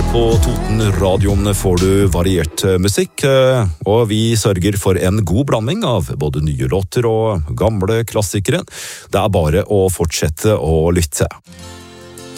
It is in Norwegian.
På Toten-radioen får du variert musikk, og vi sørger for en god blanding av både nye låter og gamle klassikere. Det er bare å fortsette å lytte.